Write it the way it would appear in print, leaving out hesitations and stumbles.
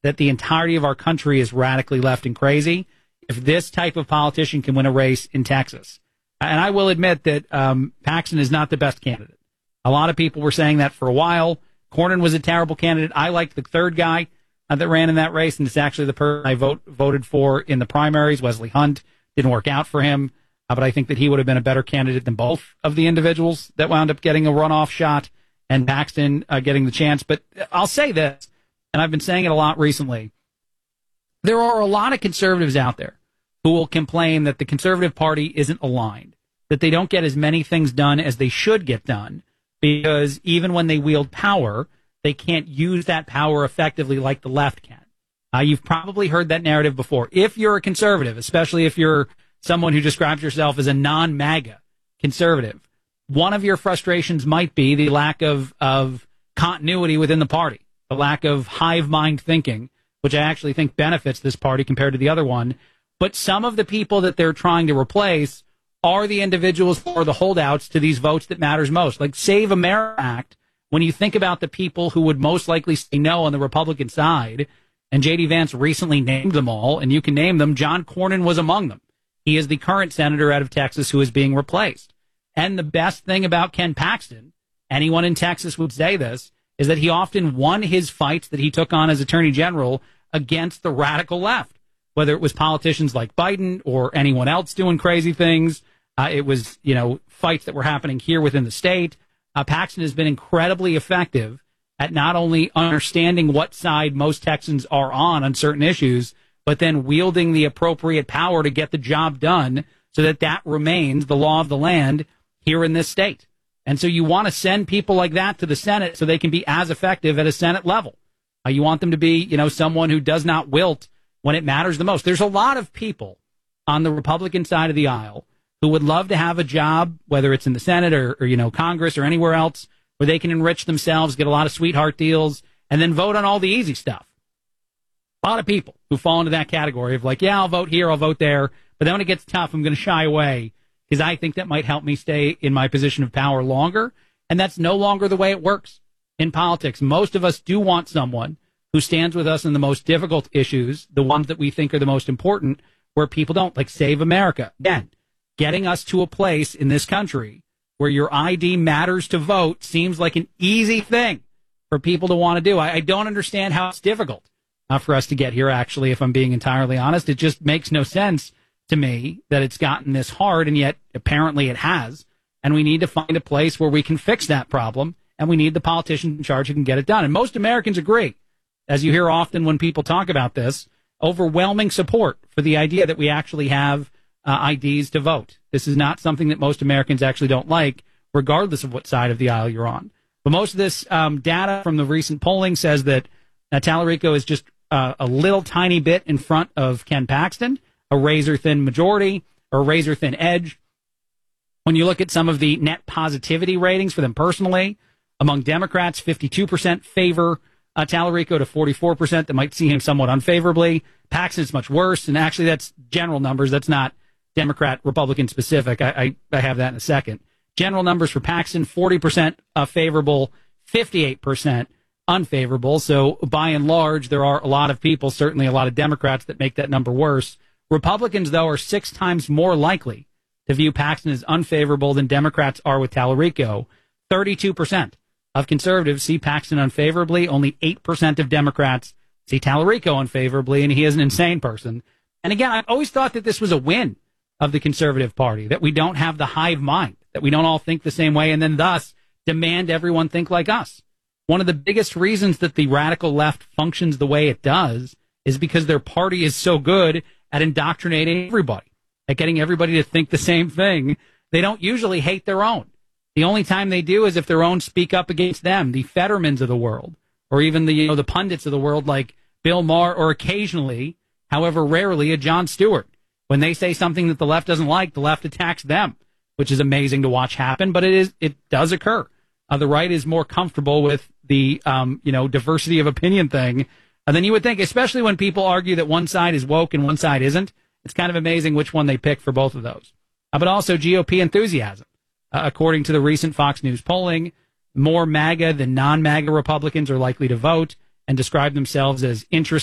that the entirety of our country is radically left and crazy if this type of politician can win a race in Texas. And I will admit that Paxton is not the best candidate. A lot of people were saying that for a while. Cornyn was a terrible candidate. I liked the third guy that ran in that race, and it's actually the person I voted for in the primaries, Wesley Hunt. Didn't work out for him, but I think that he would have been a better candidate than both of the individuals that wound up getting a runoff shot and Paxton getting the chance. But I'll say this, and I've been saying it a lot recently. There are a lot of conservatives out there who will complain that the conservative party isn't aligned, that they don't get as many things done as they should get done, because even when they wield power, they can't use that power effectively like the left can. You've probably heard that narrative before. If you're a conservative, especially if you're someone who describes yourself as a non-MAGA conservative, one of your frustrations might be the lack of continuity within the party, the lack of hive mind thinking, which I actually think benefits this party compared to the other one. But some of the people that they're trying to replace are the individuals or the holdouts to these votes that matters most. Like Save America Act, when you think about the people who would most likely say no on the Republican side, and J.D. Vance recently named them all, and you can name them, John Cornyn was among them. He is the current senator out of Texas who is being replaced. And the best thing about Ken Paxton, anyone in Texas would say this, is that he often won his fights that he took on as attorney general against the radical left, whether it was politicians like Biden or anyone else doing crazy things. It was, fights that were happening here within the state. Paxton has been incredibly effective at not only understanding what side most Texans are on certain issues, but then wielding the appropriate power to get the job done so that remains the law of the land here in this state. And so you want to send people like that to the Senate so they can be as effective at a Senate level. You want them to be, someone who does not wilt when it matters the most. There's a lot of people on the Republican side of the aisle who would love to have a job, whether it's in the Senate or Congress or anywhere else, where they can enrich themselves, get a lot of sweetheart deals, and then vote on all the easy stuff. A lot of people who fall into that category of like, yeah, I'll vote here, I'll vote there, but then when it gets tough, I'm going to shy away because I think that might help me stay in my position of power longer, and that's no longer the way it works in politics. Most of us do want someone who stands with us in the most difficult issues, the ones that we think are the most important, where people don't, like Save America. Again, getting us to a place in this country where your ID matters to vote seems like an easy thing for people to want to do. I don't understand how it's difficult for us to get here, actually, if I'm being entirely honest. It just makes no sense to me that it's gotten this hard, and yet apparently it has. And we need to find a place where we can fix that problem, and we need the politicians in charge who can get it done. And most Americans agree, as you hear often when people talk about this, overwhelming support for the idea that we actually have IDs to vote. This is not something that most Americans actually don't like, regardless of what side of the aisle you're on. But most of this data from the recent polling says that Tallarico is just a little tiny bit in front of Ken Paxton, a razor-thin majority, or a razor-thin edge. When you look at some of the net positivity ratings for them personally, among Democrats, 52% favor Tallarico to 44% that might see him somewhat unfavorably. Paxton's much worse, and actually that's general numbers. That's not Democrat, Republican specific. I have that in a second. General numbers for Paxton, 40% favorable, 58% unfavorable. So by and large, there are a lot of people, certainly a lot of Democrats, that make that number worse. Republicans, though, are 6 times more likely to view Paxton as unfavorable than Democrats are with Tallarico. 32% of conservatives see Paxton unfavorably. Only 8% of Democrats see Tallarico unfavorably, and he is an insane person. And again, I've always thought that this was a win of the conservative party, that we don't have the hive mind, that we don't all think the same way, and then thus demand everyone think like us. One of the biggest reasons that the radical left functions the way it does is because their party is so good at indoctrinating everybody, at getting everybody to think the same thing. They don't usually hate their own. The only time they do is if their own speak up against them, the Fettermans of the world, or even the pundits of the world like Bill Maher, or occasionally, however rarely, a Jon Stewart. When they say something that the left doesn't like, the left attacks them, which is amazing to watch happen, but it does occur. The right is more comfortable with the diversity of opinion thing than you would think, especially when people argue that one side is woke and one side isn't. It's kind of amazing which one they pick for both of those. But also GOP enthusiasm. According to the recent Fox News polling, more MAGA than non-MAGA Republicans are likely to vote and describe themselves as interested